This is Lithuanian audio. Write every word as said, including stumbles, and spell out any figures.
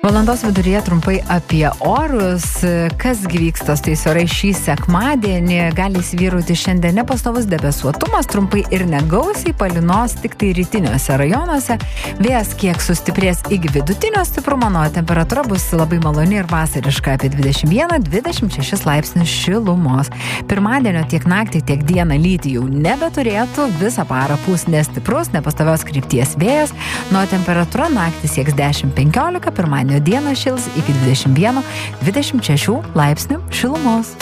Valandos viduryje trumpai apie orus. Kasgi vyksta su tais orais šį sekmadienį? Gali įsivyrauti šiandien nepastovus debesuotumas, trumpai ir negausiai, palynos tik tai rytiniuose rajonuose. Vėjas kiek sustiprės iki vidutinio stiprumo, o temperatūra bus labai maloni ir vasariška apie dvidešimt vieną dvidešimt šešis laipsnius šilumos. Pirmadienio tiek naktį, tiek dieną lyti jau nebeturėtų, visą parą pūs nestiprus, nepastovios krypties vėjas, nuo temperatūra naktį sieks dešimt penkiolika, pirmadienio dieną šils iki dvidešimt vieną dvidešimt šešių laipsnių šilumos.